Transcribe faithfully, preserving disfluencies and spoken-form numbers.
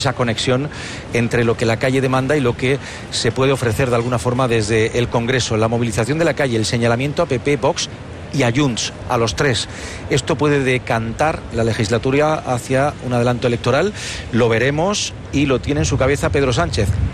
esa conexión entre lo que la calle demanda y lo que se puede ofrecer de alguna forma desde el Congreso. La movilización de la calle, el señalamiento a P P, Vox y a Junts, a los tres. Esto puede decantar la legislatura hacia un adelanto electoral. Lo veremos y lo tiene en su cabeza Pedro Sánchez.